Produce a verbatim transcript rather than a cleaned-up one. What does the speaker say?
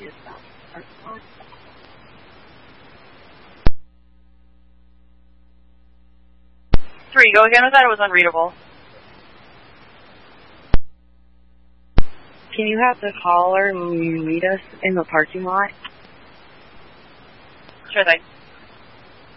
Three, go again with that, it was unreadable. Can you have the caller meet us in the parking lot? Sure thing.